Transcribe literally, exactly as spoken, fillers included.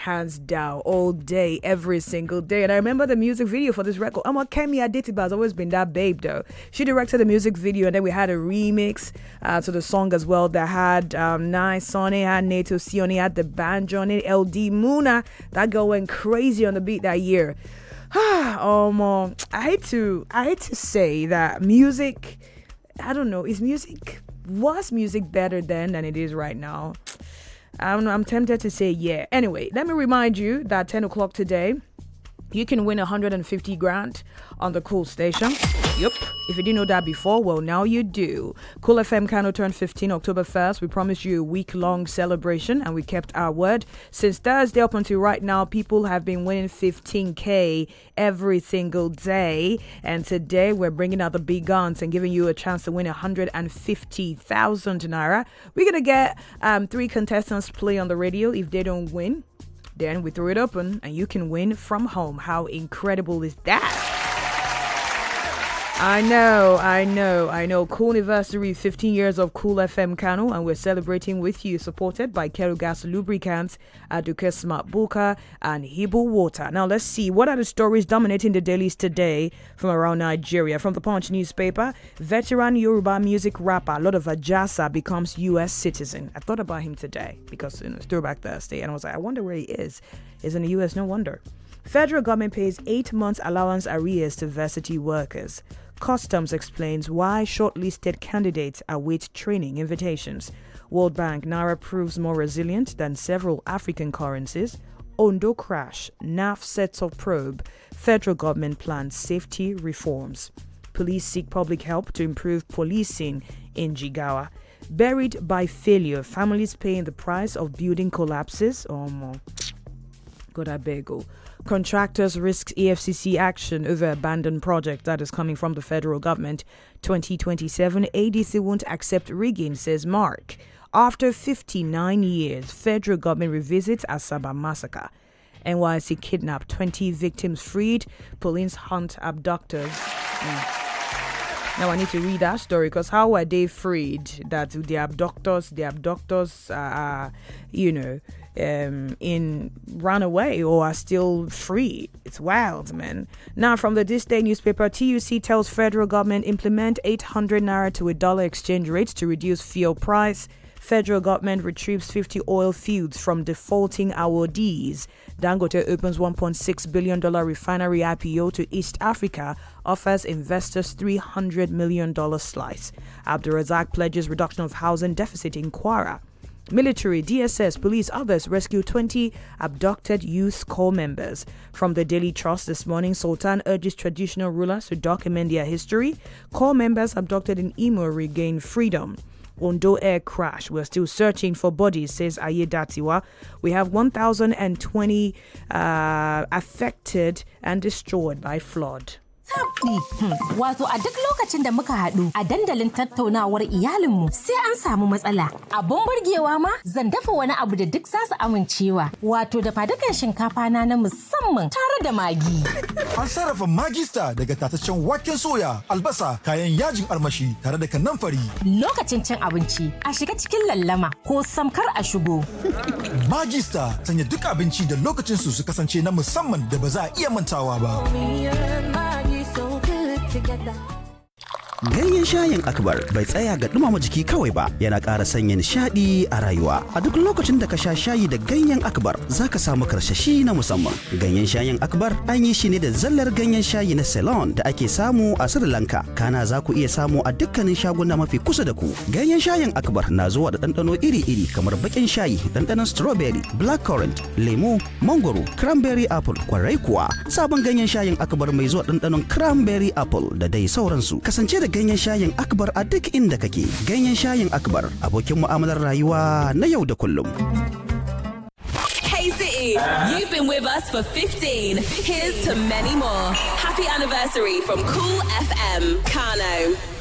hands down, all day, every single day. And I remember the music video for this record. Ama Kemi Adetiba has always been that babe, though. She directed the music video, and then we had a remix uh, to the song as well that had um, Nice on it, had Nato Sione, had the banjo on it, L D Muna. That girl went crazy on the beat that year. um, uh, I hate to, I hate to say that music. I don't know. Is music was music better then than it is right now? I'm, I'm tempted to say yeah. Anyway, let me remind you that ten o'clock today, you can win one hundred fifty grand on the Cool Station. Yep. If you didn't know that before, well, now you do. Cool F M Kano turned fifteen October first. We promised you a week-long celebration, and we kept our word. Since Thursday up until right now, people have been winning fifteen K every single day. And today, we're bringing out the big guns and giving you a chance to win one hundred fifty thousand naira. We're going to get um, three contestants play on the radio. If they don't win, then we throw it open and you can win from home. How incredible is that? I know, I know, I know. Cool anniversary, fifteen years of Cool F M Kano, and we're celebrating with you, supported by Kerugas Lubricants, Aduke Smart Buka, and Hibu Water. Now, let's see, what are the stories dominating the dailies today from around Nigeria? From the Punch newspaper, veteran Yoruba music rapper Lord of Ajasa becomes U S citizen. I thought about him today because you know, it's Throwback Thursday, and I was like, I wonder where he is. He's in the U S, no wonder. Federal government pays eight months allowance arrears to varsity workers. Customs explains why shortlisted candidates await training invitations. World Bank, Naira proves more resilient than several African currencies. Ondo crash, N A F sets of probe. Federal government plans safety reforms. Police seek public help to improve policing in Jigawa. Buried by failure, families paying the price of building collapses. Oh, more. God, I beg you. Contractors risk E F C C action over abandoned project that is coming from the federal government. twenty twenty-seven, A D C won't accept rigging, says Mark. After fifty-nine years, federal government revisits Asaba massacre. N Y C kidnapped, twenty victims freed. Police hunt abductors. Mm. Now I need to read that story because how were they freed? That the abductors, the abductors are, uh, you know, um, in run away or are still free. It's wild, man. Now from the This Day newspaper, T U C tells federal government implement eight hundred naira to a dollar exchange rate to reduce fuel price. Federal government retrieves fifty oil fields from defaulting awardees. Dangote opens one point six billion dollars refinery I P O to East Africa, offers investors three hundred million dollars slice. Abdulrazak pledges reduction of housing deficit in Kwara. Military, D S S, police, others rescue twenty abducted youth corps members. From the Daily Trust this morning, Sultan urges traditional rulers to document their history. Corps members abducted in Imo regain freedom. Ondo air crash. We're still searching for bodies, says Ayedatiwa. We have one thousand twenty uh, affected and destroyed by flood. Tabdi, wato a duk lokacin da muka haɗu a dandalin tattaunawar iyalinmu sai an samu matsala. Abun burgewa ma zan dafa wani abu da duk za su amincewa. Wato da fadukan shinkafa na na musamman tare da magi. An sarrafa Maggi Star daga tataccen waken soya, albasa, kayan yajin armashi tare da kanamfari. Lokacin cin abinci a shiga cikin lallama ko samkar a shigo. Maggi Star sanya duk abinci da lokacin su su kasance na musamman da ba za a iya mantawa ba. Ganyen shayin Akbar bai tsaya ga dumama jiki kawai ba, yana ƙara sanya nishaɗi a rayuwa. A duk lokacin da ka sha shayi da ganyen Akbar, za ka samu karsashi na musamman. Ganyen shayin Akbar an yi shi ne da zallar ganyen shayi na Ceylon da ake samu a Sri Lanka. Kana za ku iya samu a dukkanin shaguna mafi kusa da ku. Ganyen shayin Akbar na zuwa da ɗanɗano iri-iri kamar baƙin shayi, ɗanɗanon strawberry, blackcurrant, lemu, mangoro, cranberry apple, kwarai kuwa. Sabon ganyen shayin Akbar mai zuwa ɗanɗanon cranberry apple da dai sauransu. Kasance da ganyen shayin Akbar a duk inda kake. Ganyen shayin Akbar, abokin mu'amalar rayuwa na yau da kullum. Hey City, you've been with us for fifteen. Here's to many more. Happy anniversary from Cool F M, Kano.